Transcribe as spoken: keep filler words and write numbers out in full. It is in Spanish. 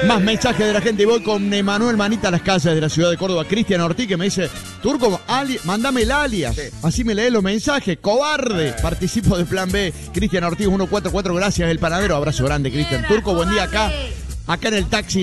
Más mensajes de la gente. Voy con Emanuel Manita a las calles de la ciudad de Córdoba. Cristian Ortiz que me dice, Turco, ali mandame el alias. Sí. Así me lee los mensajes. Cobarde. Eh. Participo de Plan B. Cristian Ortiz ciento cuarenta y cuatro. Gracias, el panadero. Abrazo grande, Cristian. Turco, buen día acá. Acá en el taxi.